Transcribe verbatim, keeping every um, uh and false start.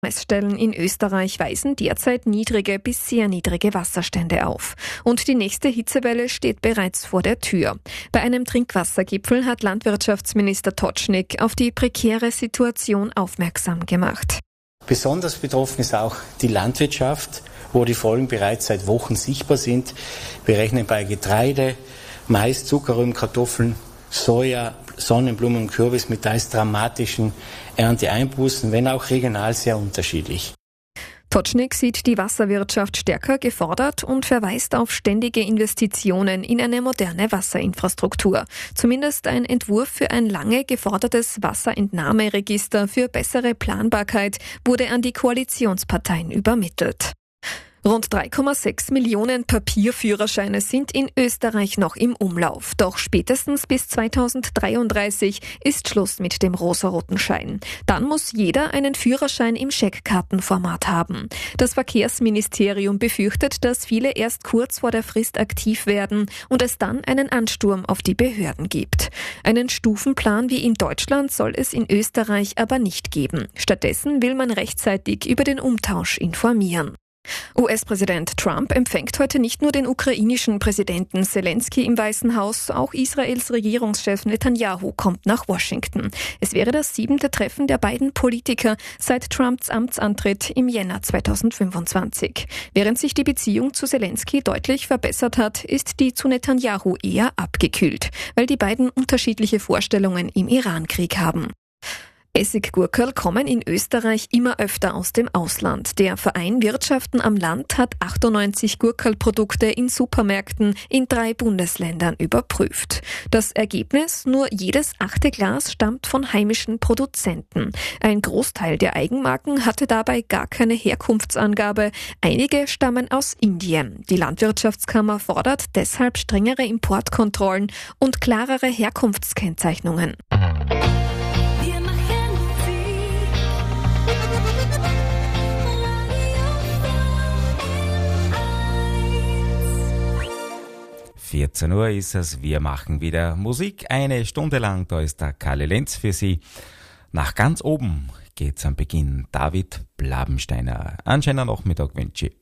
Messstellen in Österreich weisen derzeit niedrige bis sehr niedrige Wasserstände auf. Und die nächste Hitzewelle steht bereits vor der Tür. Bei einem Trinkwassergipfel hat Landwirtschaftsminister Tocznik auf die prekäre Situation aufmerksam gemacht. Besonders betroffen ist auch die Landwirtschaft, wo die Folgen bereits seit Wochen sichtbar sind. Wir rechnen bei Getreide, Mais, Zuckerrüben, Kartoffeln, Soja, Sonnenblumen und Kürbis mit teils dramatischen Ernteeinbußen, wenn auch regional sehr unterschiedlich. Tocznik sieht die Wasserwirtschaft stärker gefordert und verweist auf ständige Investitionen in eine moderne Wasserinfrastruktur. Zumindest ein Entwurf für ein lange gefordertes Wasserentnahmeregister für bessere Planbarkeit wurde an die Koalitionsparteien übermittelt. Rund drei Komma sechs Millionen Papierführerscheine sind in Österreich noch im Umlauf. Doch spätestens bis zweitausenddreiunddreißig ist Schluss mit dem rosaroten Schein. Dann muss jeder einen Führerschein im Scheckkartenformat haben. Das Verkehrsministerium befürchtet, dass viele erst kurz vor der Frist aktiv werden und es dann einen Ansturm auf die Behörden gibt. Einen Stufenplan wie in Deutschland soll es in Österreich aber nicht geben. Stattdessen will man rechtzeitig über den Umtausch informieren. U S-Präsident Trump empfängt heute nicht nur den ukrainischen Präsidenten Zelensky im Weißen Haus, auch Israels Regierungschef Netanyahu kommt nach Washington. Es wäre das siebente Treffen der beiden Politiker seit Trumps Amtsantritt im Jänner zweitausendfünfundzwanzig. Während sich die Beziehung zu Zelensky deutlich verbessert hat, ist die zu Netanyahu eher abgekühlt, weil die beiden unterschiedliche Vorstellungen im Irankrieg haben. Essiggurkerl kommen in Österreich immer öfter aus dem Ausland. Der Verein Wirtschaften am Land hat achtundneunzig Gurkerlprodukte in Supermärkten in drei Bundesländern überprüft. Das Ergebnis: nur jedes achte Glas stammt von heimischen Produzenten. Ein Großteil der Eigenmarken hatte dabei gar keine Herkunftsangabe. Einige stammen aus Indien. Die Landwirtschaftskammer fordert deshalb strengere Importkontrollen und klarere Herkunftskennzeichnungen. vierzehn Uhr ist es, wir machen wieder Musik, eine Stunde lang, da ist der Kalle Lenz für Sie. Nach ganz oben geht's am Beginn David Blabensteiner. Einen schönen Nachmittag wünsche ich.